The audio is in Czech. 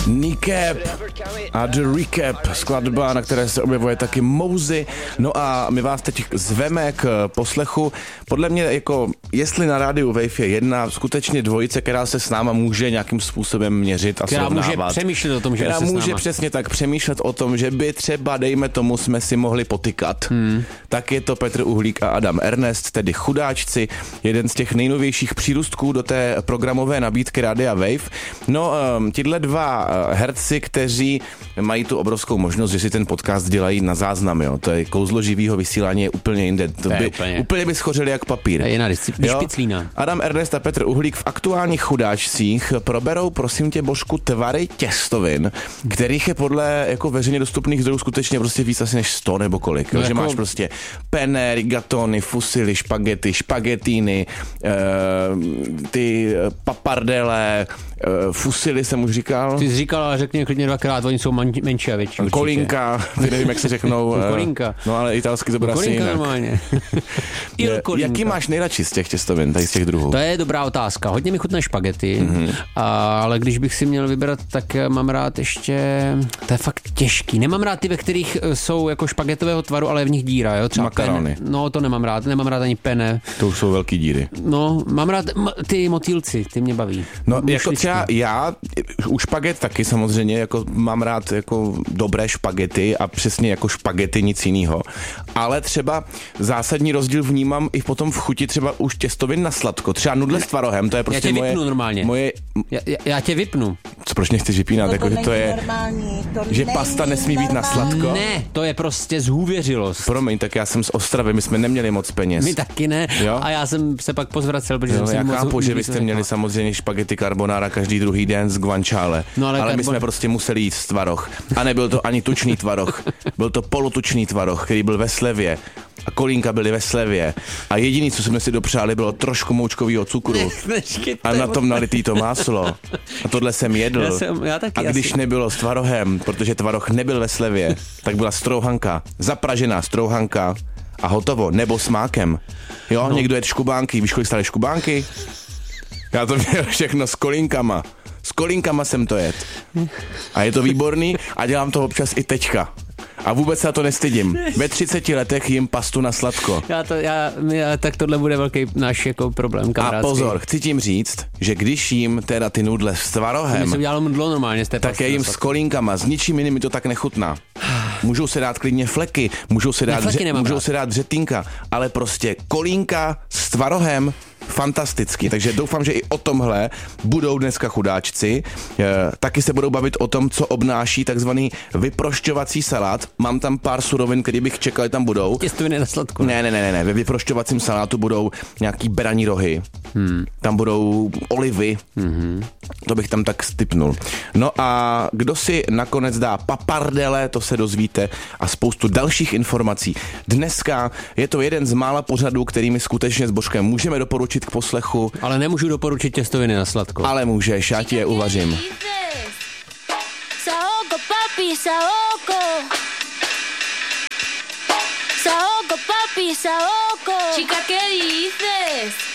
Kneecap a The Recap, skladba, na které se objevuje taky Mouzy. No a my vás teď zveme k poslechu. Podle mě, jako jestli na rádiu Wave je jedna skutečně dvojice, která se s náma může nějakým způsobem měřit a která srovnávat. Může přemýšlet o tom, že která se může přesně tak přemýšlet o tom, že by třeba, dejme tomu, jsme si mohli potykat. Tak je to Petr Uhlík a Adam Ernest, tedy chudáčci, jeden z těch nejnovějších přírůstků do té programové nabídky Rádia Wave. No, tihle dva herci, kteří mají tu obrovskou možnost, že si ten podcast dělají na záznam, jo. To je kouzlo živýho vysílání je úplně jinde. Úplně by schořeli jak papír. Je jiná disciplína. Adam Ernest a Petr Uhlík v aktuálních chudáčcích proberou, prosím tě, Božku, tvary těstovin, kterých je podle jako veřejně dostupných zdrojů skutečně prostě víc asi než 100 nebo kolik. No, že jako... máš prostě penne, rigatony, fusily, špagety, špagetíny, ty papardele, fusily jsem už říkal. Ty jsi říkal, ale řekni klidně dvakrát, oni jsou menší a větší. Kolinka, ty nevím, jak se řeknou. Kolinka. No ale italsky to bude asi jinak. Normálně. Jaký máš nejradši z těch těstovin, tady z těch druhů? To je dobrá otázka. Hodně mi chutná špagety, ale když bych si měl vybrat, tak mám rád ještě, to je fakt těžký. Nemám rád ty, ve kterých jsou jako špagetového tvaru, ale je v nich díra, jo? Třeba makarony. No, to nemám rád ani penne. To už jsou velký díry. No, mám rád ty motýlci, ty mě baví. No, jako třeba já u špaget taky samozřejmě, jako mám rád jako dobré špagety a přesně jako špagety, nic jiného. Ale třeba zásadní rozdíl vnímám i potom v chuti třeba už těstovin na sladko. Třeba nudle s tvarohem, to je prostě já tě vypnu normálně. Já tě vypnu. Co, proč mě chceš vypínat? Jako, že to je, že pasta nesmí být na sladko? Ne, to je prostě zhůvěřilost. Promiň, tak já jsem z Ostravy, my jsme neměli moc peněz. My taky ne, jo? A já jsem se pak pozvracel, protože jsem já chápu, že vy jste měli samozřejmě špagety carbonara každý druhý den z guanciale, no, ale my jsme prostě museli jít tvaroh. A nebyl to ani tučný tvaroh, byl to polotučný tvaroh, který byl ve slevě. A kolínka byly ve slevě. A jediný, co jsme si dopřáli, bylo trošku moučkovýho cukru. A na tom nalitý to máslo. A tohle jsem jedl. A když nebylo s tvarohem, protože tvaroh nebyl ve slevě, tak byla strouhanka, zapražená strouhanka a hotovo. Nebo s mákem. Jo, no. Někdo jede škubánky. Víš, kolik stály škubánky? Já to měl všechno s kolínkama. S kolínkama jsem to jet. A je to výborný a dělám to občas i teďka. A vůbec se na to nestydím. Ve 30 letech jim pastu na sladko. Tak tohle bude velký náš jako problém kamarádský. A pozor, chci tím říct, že když jim teda ty nudle s tvarohem, se udělalo mdlo normálně, tak je jim s kolínkama, s ničím jiným mi to tak nechutná. Můžou se dát klidně fleky, můžou se dát dřetínka, ale prostě kolínka s tvarohem, fantasticky, takže doufám, že i o tomhle budou dneska chudáčci. Taky se budou bavit o tom, co obnáší takzvaný vyprošťovací salát. Mám tam pár surovin, který bych čekal, tam budou. Těstoviny na sladko. Ne. Ve vyprošťovacím salátu budou nějaký beraní rohy. Tam budou olivy. To bych tam tak stipnul. No a kdo si nakonec dá papardele, to se dozvíte a spoustu dalších informací. Dneska je to jeden z mála pořadů, kterými skutečně s Božkem můžeme doporučit k poslechu. Ale nemůžu doporučit těstoviny na sladko. Ale můžeš, já ti je uvařím. Saoco, papi, saoco. Saoco, papi, saoco. Chica, ¿qué dices?